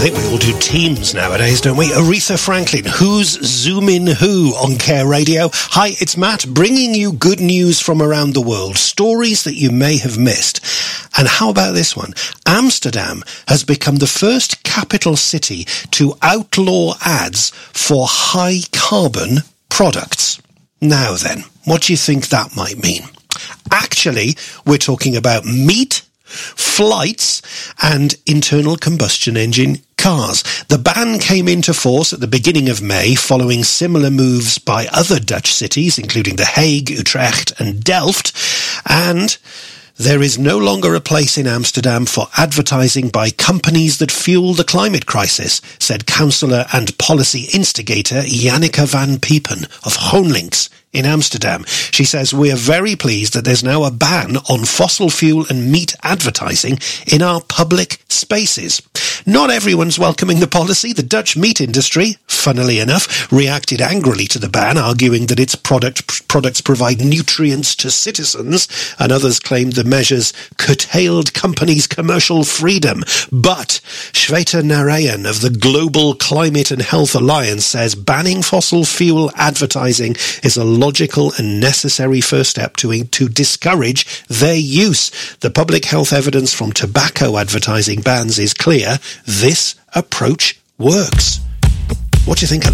I think we all do Teams nowadays, don't we? Aretha Franklin, Who's Zooming Who on Care Radio. Hi, it's Matt, bringing you good news from around the world, stories that you may have missed. And how about this one? Amsterdam has become the first capital city to outlaw ads for high-carbon products. Now then, what do you think that might mean? Actually, we're talking about meat, flights, and internal combustion engine cars. The ban came into force at the beginning of May following similar moves by other Dutch cities, including The Hague, Utrecht, and Delft, and there is no longer a place in Amsterdam for advertising by companies that fuel the climate crisis, said councillor and policy instigator Janneke van Piepen of GroenLinks in Amsterdam. She says, "We are very pleased that there's now a ban on fossil fuel and meat advertising in our public spaces." Not everyone's welcoming the policy. The Dutch meat industry, funnily enough, reacted angrily to the ban, arguing that its products provide nutrients to citizens, and others claimed the measures curtailed companies' commercial freedom. But Shweta Narayan of the Global Climate and Health Alliance says banning fossil fuel advertising is a logical and necessary first step to discourage their use. The public health evidence from tobacco advertising bans is clear. This approach works. What do you think of that?